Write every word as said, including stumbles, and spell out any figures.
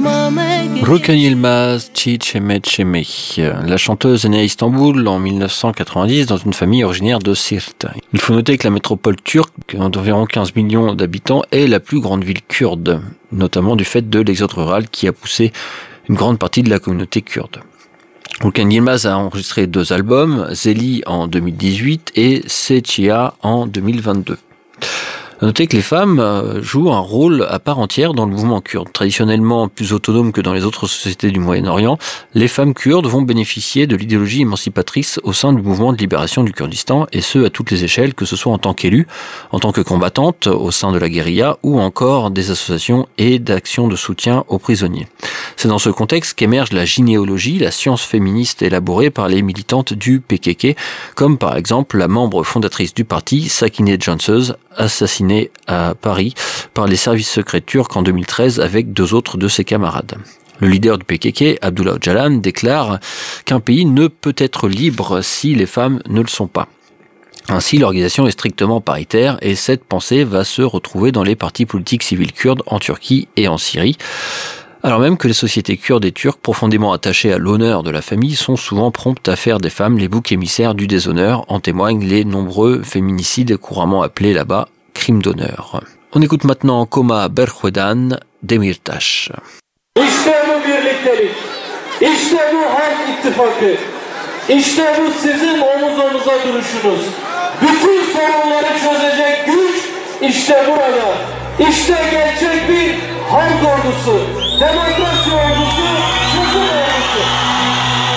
Ruken Yilmaz Çiçeğime Çiçeğime. La chanteuse est née à Istanbul en mille neuf cent quatre-vingt-dix dans une famille originaire de Siirt. Il faut noter que la métropole turque, d'environ quinze millions d'habitants, est la plus grande ville kurde, notamment du fait de l'exode rural qui a poussé une grande partie de la communauté kurde. Ruken Yilmaz a enregistré deux albums, Zeli en deux mille dix-huit et Seçia en deux mille vingt-deux. Notez que les femmes jouent un rôle à part entière dans le mouvement kurde. Traditionnellement plus autonome que dans les autres sociétés du Moyen-Orient, les femmes kurdes vont bénéficier de l'idéologie émancipatrice au sein du mouvement de libération du Kurdistan, et ce à toutes les échelles, que ce soit en tant qu'élues, en tant que combattantes au sein de la guérilla, ou encore des associations et d'actions de soutien aux prisonniers. C'est dans ce contexte qu'émerge la gynéologie, la science féministe élaborée par les militantes du P K K, comme par exemple la membre fondatrice du parti, Sakine Cansöz, assassinée à Paris par les services secrets turcs en deux mille treize avec deux autres de ses camarades. Le leader du P K K, Abdullah Öcalan, déclare qu'un pays ne peut être libre si les femmes ne le sont pas. Ainsi, l'organisation est strictement paritaire et cette pensée va se retrouver dans les partis politiques civils kurdes en Turquie et en Syrie. Alors même que les sociétés kurdes et turques, profondément attachées à l'honneur de la famille, sont souvent promptes à faire des femmes les boucs émissaires du déshonneur, en témoignent les nombreux féminicides couramment appelés là-bas crimes d'honneur. On écoute maintenant Koma Berkhudan, Demirtaş. İşte bu birliktelik, işte bu halk ittifakı, işte bu sizin omuz omuza duruşunuz. Bütün sorunları çözecek güç işte burada. İşte gerçek bir halk ordusu, demokrasi ordusu, çözüm ordusu.